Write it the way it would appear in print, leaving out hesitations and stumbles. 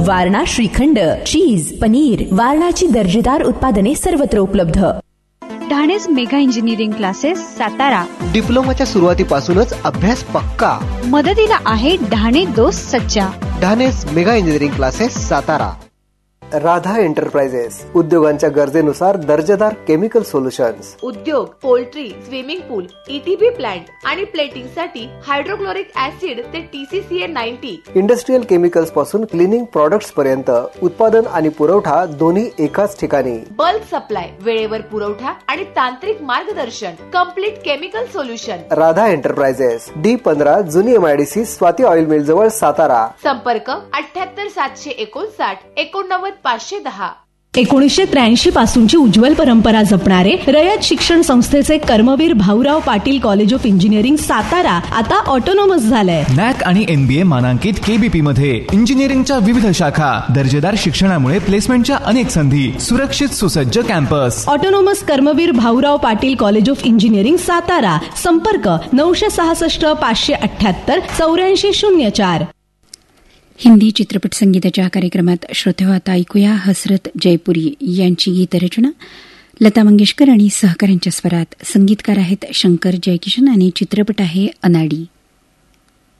वारणा श्रीखंड, चीज, पनीर, वारणाची दर्जेदार उत्पादने सर्वत्र उपलब्ध. ढाणेस मेगा इंजिनिअरिंग क्लासेस सातारा. डिप्लोमाच्या सुरुवातीपासूनच अभ्यास पक्का. मदतीला आहे ढाणे दोस्त सच्चा. ढाणेस mega engineering classes Satara. Radha enterprises, उद्योगांच्या गरजेनुसार दर्जेदार केमिकल सोल्युशन्स. उद्योग, पोल्ट्री, स्विमिंग पूल, ETB प्लांट आणि प्लेटिंग साठी हायड्रोक्लोरिक ऍसिड ते TCCA 90. इंडस्ट्रियल केमिकल्स पासून क्लिनिंग प्रोडक्ट्स पर्यंत उत्पादन आणि पुरवठा दोन्ही एकाच ठिकाणी. बल्क सप्लाय, वेळेवर पुरवठा आणि तांत्रिक मार्गदर्शन. Complete chemical solution. Radha enterprises, D15 जुनी MIDC स्वाती ऑइल मिल जवळ सातारा. संपर्क 78 759 89 510. 1983 पासूनची उज्ज्वल परंपरा जपणारे रयत शिक्षण संस्थेचे Karmaveer Bhaurao Patil college of engineering Satara आता ऑटोनॉमस झालंय. नॅक आणि NBA मानांकित KBP मध्ये इंजिनिअरिंगच्या विविध शाखा, दर्जेदार शिक्षणामुळे प्लेसमेंटच्या अनेक संधी, सुरक्षित सुसज्ज campus. Autonomous Karmaveer Bhaurao Patil college of engineering Satara. संपर्क 966 578 8404. हिंदी चित्रपट संगीताच्या कार्यक्रमात श्रोतेहो आता ऐकूया हसरत जयपुरी यांची गीतरचना. लता मंगेशकर आणि सहकाऱ्यांच्या स्वरात. संगीतकार आहेत शंकर जयकिशन आणि चित्रपट आहे अनाडी.